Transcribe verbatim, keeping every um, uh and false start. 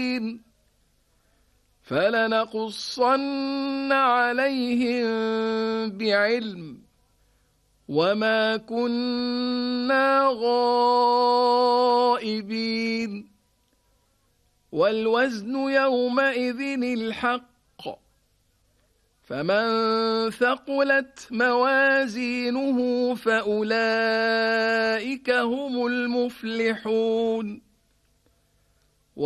فلنقصن عليهم بعلم وما كنا غائبين والوزن يومئذ الحق فمن ثقلت موازينه فأولئك هم المفلحون